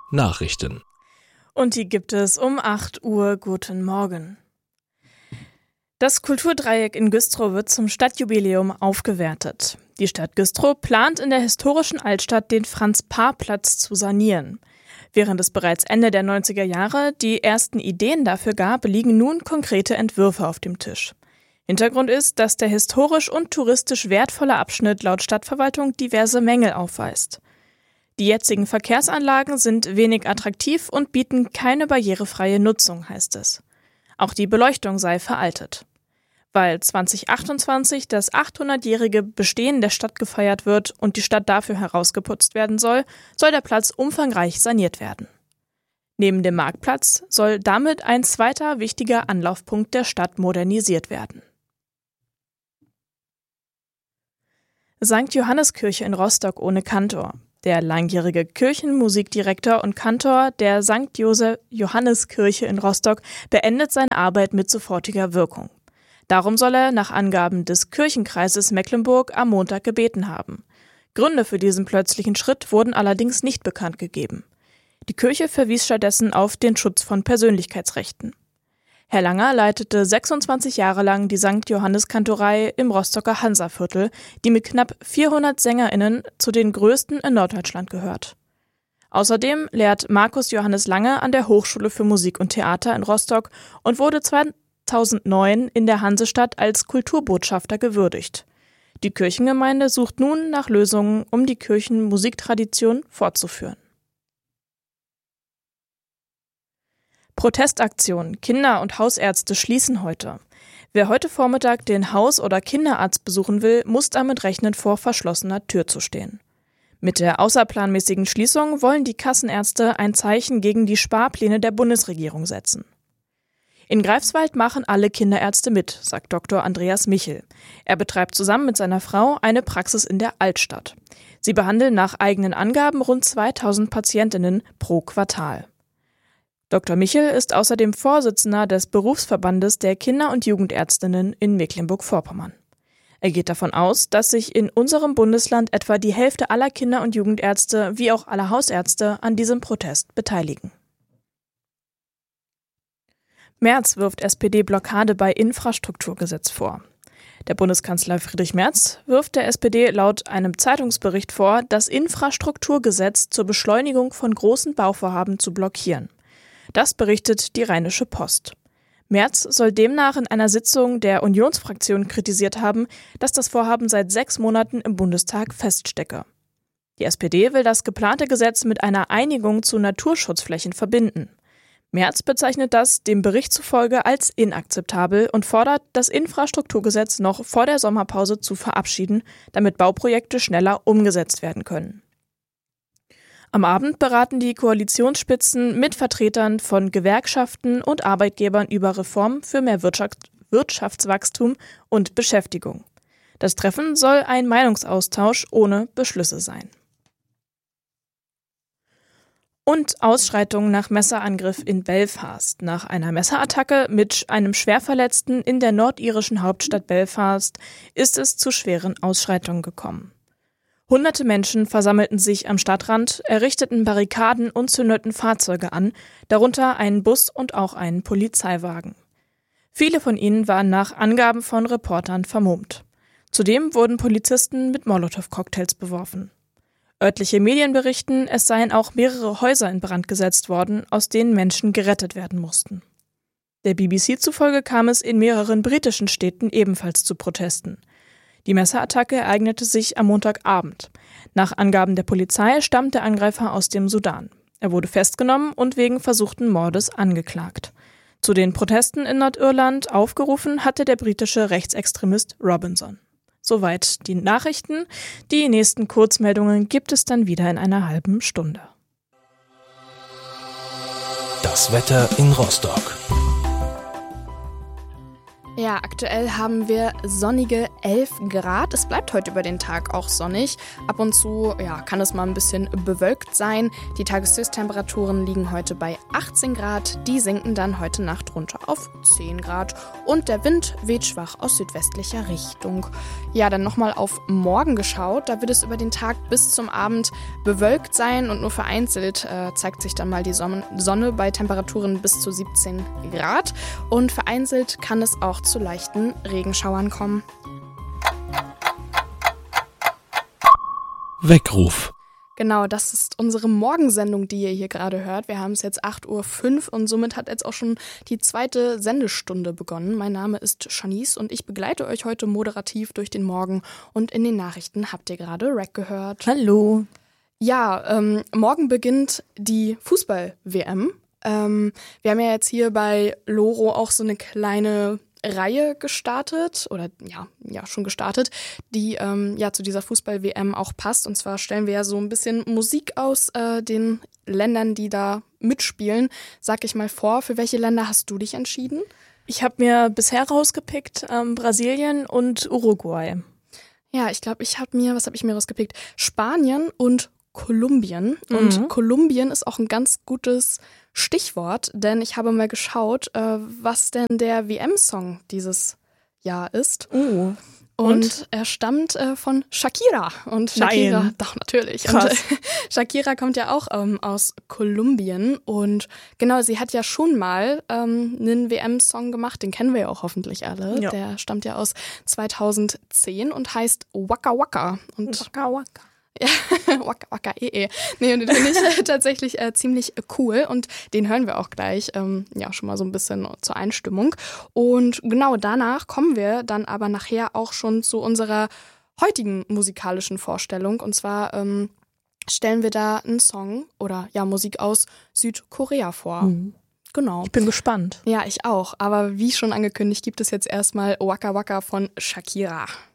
Nachrichten. Und die gibt es um 8 Uhr. Guten Morgen. Das Kulturdreieck in Güstrow wird zum Stadtjubiläum aufgewertet. Die Stadt Güstrow plant in der historischen Altstadt den Franz-Paar-Platz zu sanieren. Während es bereits Ende der 90er Jahre die ersten Ideen dafür gab, liegen nun konkrete Entwürfe auf dem Tisch. Hintergrund ist, dass der historisch und touristisch wertvolle Abschnitt laut Stadtverwaltung diverse Mängel aufweist. Die jetzigen Verkehrsanlagen sind wenig attraktiv und bieten keine barrierefreie Nutzung, heißt es. Auch die Beleuchtung sei veraltet. Weil 2028 das 800-jährige Bestehen der Stadt gefeiert wird und die Stadt dafür herausgeputzt werden soll, soll der Platz umfangreich saniert werden. Neben dem Marktplatz soll damit ein zweiter wichtiger Anlaufpunkt der Stadt modernisiert werden. St. Johanniskirche in Rostock ohne Kantor. Der langjährige Kirchenmusikdirektor und Kantor der St. Johanniskirche in Rostock beendet seine Arbeit mit sofortiger Wirkung. Darum soll er nach Angaben des Kirchenkreises Mecklenburg am Montag gebeten haben. Gründe für diesen plötzlichen Schritt wurden allerdings nicht bekannt gegeben. Die Kirche verwies stattdessen auf den Schutz von Persönlichkeitsrechten. Herr Langer leitete 26 Jahre lang die St. Johannis-Kantorei im Rostocker Hansaviertel, die mit knapp 400 SängerInnen zu den größten in Norddeutschland gehört. Außerdem lehrt Markus Johannes Lange an der Hochschule für Musik und Theater in Rostock und wurde 2009 in der Hansestadt als Kulturbotschafter gewürdigt. Die Kirchengemeinde sucht nun nach Lösungen, um die Kirchenmusiktradition fortzuführen. Protestaktion: Kinder- und Hausärzte schließen heute. Wer heute Vormittag den Haus- oder Kinderarzt besuchen will, muss damit rechnen, vor verschlossener Tür zu stehen. Mit der außerplanmäßigen Schließung wollen die Kassenärzte ein Zeichen gegen die Sparpläne der Bundesregierung setzen. In Greifswald machen alle Kinderärzte mit, sagt Dr. Andreas Michel. Er betreibt zusammen mit seiner Frau eine Praxis in der Altstadt. Sie behandeln nach eigenen Angaben rund 2000 Patientinnen pro Quartal. Dr. Michel ist außerdem Vorsitzender des Berufsverbandes der Kinder- und Jugendärztinnen in Mecklenburg-Vorpommern. Er geht davon aus, dass sich in unserem Bundesland etwa die Hälfte aller Kinder- und Jugendärzte wie auch aller Hausärzte an diesem Protest beteiligen. Merz wirft SPD-Blockade bei Infrastrukturgesetz vor. Der Bundeskanzler Friedrich Merz wirft der SPD laut einem Zeitungsbericht vor, das Infrastrukturgesetz zur Beschleunigung von großen Bauvorhaben zu blockieren. Das berichtet die Rheinische Post. Merz soll demnach in einer Sitzung der Unionsfraktion kritisiert haben, dass das Vorhaben seit 6 Monaten im Bundestag feststecke. Die SPD will das geplante Gesetz mit einer Einigung zu Naturschutzflächen verbinden. Merz bezeichnet das dem Bericht zufolge als inakzeptabel und fordert, das Infrastrukturgesetz noch vor der Sommerpause zu verabschieden, damit Bauprojekte schneller umgesetzt werden können. Am Abend beraten die Koalitionsspitzen mit Vertretern von Gewerkschaften und Arbeitgebern über Reformen für mehr Wirtschaftswachstum und Beschäftigung. Das Treffen soll ein Meinungsaustausch ohne Beschlüsse sein. Und Ausschreitungen nach Messerangriff in Belfast. Nach einer Messerattacke mit einem Schwerverletzten in der nordirischen Hauptstadt Belfast ist es zu schweren Ausschreitungen gekommen. Hunderte Menschen versammelten sich am Stadtrand, errichteten Barrikaden und zündeten Fahrzeuge an, darunter einen Bus und auch einen Polizeiwagen. Viele von ihnen waren nach Angaben von Reportern vermummt. Zudem wurden Polizisten mit Molotow-Cocktails beworfen. Örtliche Medien berichten, es seien auch mehrere Häuser in Brand gesetzt worden, aus denen Menschen gerettet werden mussten. Der BBC zufolge kam es in mehreren britischen Städten ebenfalls zu Protesten. Die Messerattacke ereignete sich am Montagabend. Nach Angaben der Polizei stammt der Angreifer aus dem Sudan. Er wurde festgenommen und wegen versuchten Mordes angeklagt. Zu den Protesten in Nordirland aufgerufen hatte der britische Rechtsextremist Robinson. Soweit die Nachrichten. Die nächsten Kurzmeldungen gibt es dann wieder in einer halben Stunde. Das Wetter in Rostock. Ja, aktuell haben wir sonnige 11 Grad. Es bleibt heute über den Tag auch sonnig. Ab und zu kann es mal ein bisschen bewölkt sein. Die Tageshöchsttemperaturen liegen heute bei 18 Grad. Die sinken dann heute Nacht runter auf 10 Grad. Und der Wind weht schwach aus südwestlicher Richtung. Ja, dann nochmal auf morgen geschaut. Da wird es über den Tag bis zum Abend bewölkt sein und nur vereinzelt zeigt sich dann mal die Sonne bei Temperaturen bis zu 17 Grad. Und vereinzelt kann es auch zu leichten Regenschauern kommen. Weckruf. Genau, das ist unsere Morgensendung, die ihr hier gerade hört. Wir haben es jetzt 8:05 Uhr und somit hat jetzt auch schon die zweite Sendestunde begonnen. Mein Name ist Shanice und ich begleite euch heute moderativ durch den Morgen und in den Nachrichten habt ihr gerade Rack gehört. Hallo. Ja, morgen beginnt die Fußball-WM. Wir haben ja jetzt hier bei Loro auch so eine kleine Reihe gestartet oder schon gestartet, die zu dieser Fußball-WM auch passt. Und zwar stellen wir ja so ein bisschen Musik aus den Ländern, die da mitspielen. Sag ich mal vor, für welche Länder hast du dich entschieden? Ich habe mir bisher rausgepickt Brasilien und Uruguay. Ja, ich glaube, was habe ich mir rausgepickt? Spanien und Kolumbien. Und Kolumbien ist auch ein ganz gutes Stichwort, denn ich habe mal geschaut, was denn der WM-Song dieses Jahr ist. Und er stammt von Shakira. Und Shakira, Nein. Doch, natürlich. Krass. Und Shakira kommt ja auch aus Kolumbien. Und genau, sie hat ja schon mal einen WM-Song gemacht, den kennen wir ja auch hoffentlich alle. Ja. Der stammt ja aus 2010 und heißt Waka Waka. Und Waka Waka. ja, Waka Waka Nee, und den finde ich tatsächlich ziemlich cool und den hören wir auch gleich schon mal so ein bisschen zur Einstimmung. Und genau danach kommen wir dann aber nachher auch schon zu unserer heutigen musikalischen Vorstellung. Und zwar stellen wir da einen Song oder Musik aus Südkorea vor. Genau. Ich bin gespannt. Ja, ich auch. Aber wie schon angekündigt, gibt es jetzt erstmal Waka Waka von Shakira.